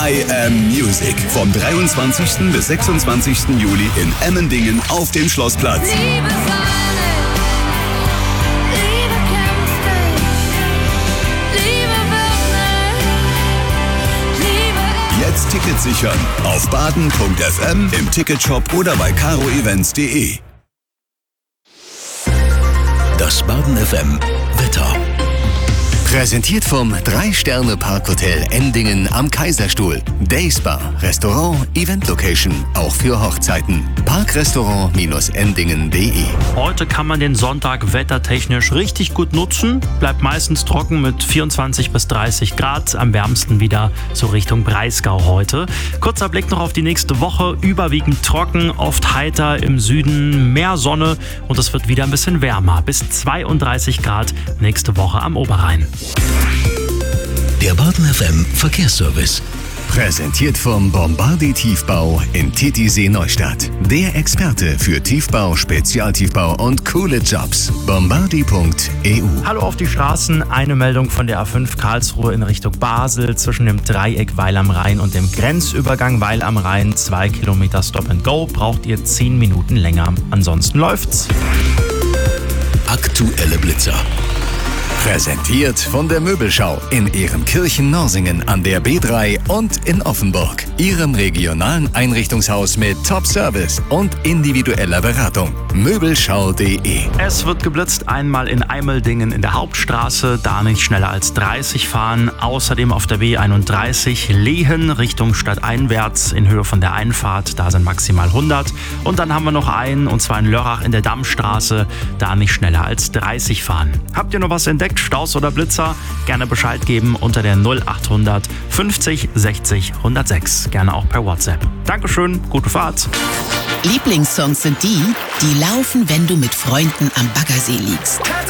I Am Music. Vom 23. bis 26. Juli in Emmendingen auf dem Schlossplatz. Liebe Sonne, Liebe kämpft nicht, Liebe wird nicht, Liebe Jetzt Tickets sichern auf baden.fm, im Ticketshop oder bei caroevents.de. Das Baden FM Wetter. Präsentiert vom 3-Sterne-Parkhotel Endingen am Kaiserstuhl. Dayspa, Restaurant, Event-Location, auch für Hochzeiten. Parkrestaurant-endingen.de. Heute kann man den Sonntag wettertechnisch richtig gut nutzen. Bleibt meistens trocken mit 24 bis 30 Grad. Am wärmsten wieder so Richtung Breisgau heute. Kurzer Blick noch auf die nächste Woche. Überwiegend trocken, oft heiter im Süden, mehr Sonne und es wird wieder ein bisschen wärmer. Bis 32 Grad nächste Woche am Oberrhein. Der Baden FM Verkehrsservice. Präsentiert vom Bombardi Tiefbau in Titisee Neustadt. Der Experte für Tiefbau, Spezialtiefbau und coole Jobs. Bombardi.eu. Hallo auf die Straßen. Eine Meldung von der A5 Karlsruhe in Richtung Basel zwischen dem Dreieck Weil am Rhein und dem Grenzübergang Weil am Rhein. 2 Kilometer Stop and Go. Braucht ihr 10 Minuten länger. Ansonsten läuft's. Aktuelle Blitzer. Präsentiert von der Möbelschau in Ehrenkirchen-Norsingen an der B3 und in Offenburg. Ihrem regionalen Einrichtungshaus mit Top-Service und individueller Beratung. Möbelschau.de. Es wird geblitzt, einmal in Eimeldingen in der Hauptstraße, da nicht schneller als 30 fahren. Außerdem auf der B31 Lehen Richtung stadteinwärts in Höhe von der Einfahrt, da sind maximal 100. Und dann haben wir noch einen, und zwar in Lörrach in der Dammstraße, da nicht schneller als 30 fahren. Habt ihr noch was entdeckt? Staus oder Blitzer? Gerne Bescheid geben unter der 0800 50 60 106. Gerne auch per WhatsApp. Dankeschön, gute Fahrt. Lieblingssongs sind die, die laufen, wenn du mit Freunden am Baggersee liegst.